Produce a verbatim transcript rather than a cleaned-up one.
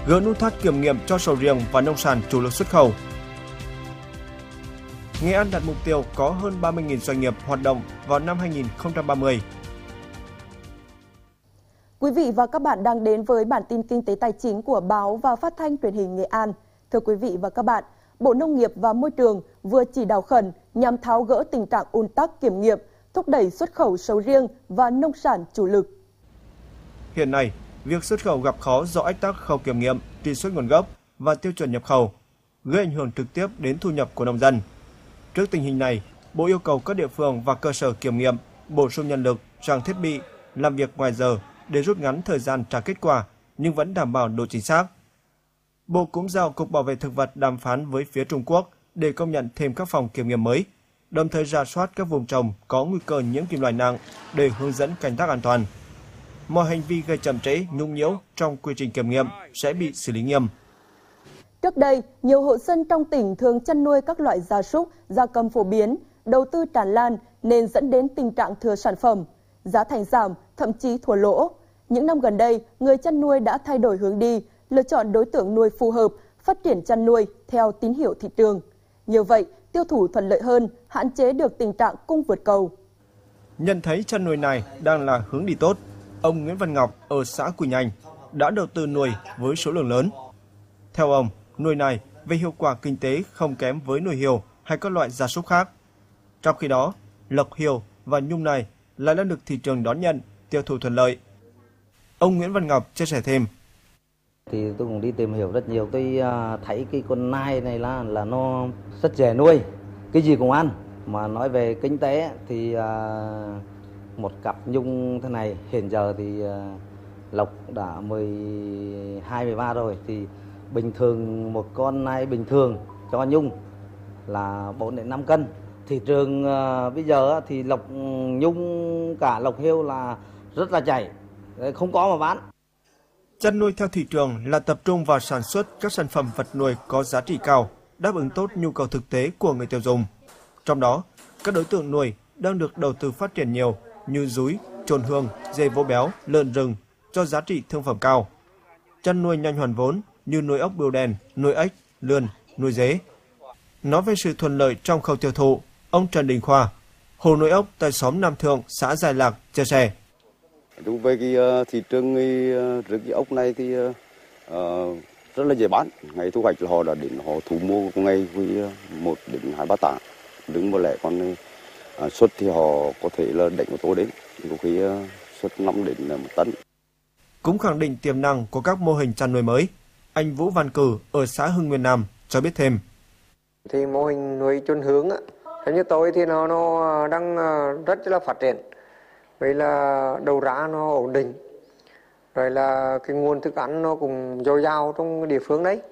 gỡ nút thắt kiểm nghiệm cho sầu riêng và nông sản chủ lực xuất khẩu. Nghệ An đặt mục tiêu có hơn ba mươi nghìn doanh nghiệp hoạt động vào năm hai nghìn không trăm ba mươi. Quý vị và các bạn đang đến với bản tin kinh tế tài chính của báo và phát thanh truyền hình Nghệ An. Thưa quý vị và các bạn, Bộ Nông nghiệp và Môi trường vừa chỉ đạo khẩn nhằm tháo gỡ tình trạng ùn tắc kiểm nghiệm, thúc đẩy xuất khẩu sầu riêng và nông sản chủ lực. Hiện nay, việc xuất khẩu gặp khó do ách tắc khâu kiểm nghiệm, truy xuất nguồn gốc và tiêu chuẩn nhập khẩu, gây ảnh hưởng trực tiếp đến thu nhập của nông dân. Trước tình hình này, Bộ yêu cầu các địa phương và cơ sở kiểm nghiệm bổ sung nhân lực, trang thiết bị, làm việc ngoài giờ để rút ngắn thời gian trả kết quả nhưng vẫn đảm bảo độ chính xác. Bộ cũng giao Cục Bảo vệ Thực vật đàm phán với phía Trung Quốc để công nhận thêm các phòng kiểm nghiệm mới, đồng thời rà soát các vùng trồng có nguy cơ nhiễm kim loại nặng để hướng dẫn canh tác an toàn. Mọi hành vi gây chậm trễ, nhũng nhiễu trong quy trình kiểm nghiệm sẽ bị xử lý nghiêm. Trước đây, nhiều hộ dân trong tỉnh thường chăn nuôi các loại gia súc, gia cầm phổ biến, đầu tư tràn lan nên dẫn đến tình trạng thừa sản phẩm, giá thành giảm, thậm chí thua lỗ. Những năm gần đây, người chăn nuôi đã thay đổi hướng đi, lựa chọn đối tượng nuôi phù hợp, phát triển chăn nuôi theo tín hiệu thị trường. Như vậy, tiêu thụ thuận lợi hơn, hạn chế được tình trạng cung vượt cầu. Nhận thấy chăn nuôi này đang là hướng đi tốt, ông Nguyễn Văn Ngọc ở xã Quỳnh Anh đã đầu tư nuôi với số lượng lớn. Theo ông, nuôi này về hiệu quả kinh tế không kém với nuôi hươu hay các loại gia súc khác. Trong khi đó, lộc hươu và nhung này lại đã được thị trường đón nhận, tiêu thụ thuận lợi. Ông Nguyễn Văn Ngọc chia sẻ thêm. Thì tôi cũng đi tìm hiểu rất nhiều, tôi thấy cái con nai này là là nó rất dễ nuôi, cái gì cũng ăn. Mà nói về kinh tế thì một cặp nhung thế này hiện giờ thì lộc đã mười hai mười ba rồi, thì bình thường một con nai bình thường cho nhung là bốn đến năm cân. Thị trường uh, bây giờ thì lộc nhung cả lộc hươu là rất là chảy, không có mà bán. Chăn nuôi theo thị trường là tập trung vào sản xuất các sản phẩm vật nuôi có giá trị cao, đáp ứng tốt nhu cầu thực tế của người tiêu dùng. Trong đó, các đối tượng nuôi đang được đầu tư phát triển nhiều như dúi, trồn hương, dê vỗ béo, lợn rừng cho giá trị thương phẩm cao. Chăn nuôi nhanh hoàn vốn như nuôi ốc bươu đen, nuôi ếch, lươn, nuôi dế. Nói về sự thuận lợi trong khâu tiêu thụ, ông Trần Đình Khoa, hồ nuôi ốc tại xóm Nam Thượng, xã Giai Lạc chia sẻ. Đối với cái thị trường cái, cái ốc này thì uh, rất là dễ bán. Ngày thu hoạch là họ đã đến họ thu mua ngay với một đến hai ba tạ. Đứng một lẻ còn uh, suất thì họ có thể là đánh một tô đến, có khi uh, suất năm đến một tấn. Cũng khẳng định tiềm năng của các mô hình chăn nuôi mới, anh Vũ Văn Cử ở xã Hưng Nguyên Nam cho biết thêm. Thì mô hình nuôi chôn hướng á, theo như tôi thì nó nó đang rất là phát triển. Vậy là đầu ra nó ổn định, rồi là cái nguồn thức ăn nó cũng dồi dào trong địa phương đấy.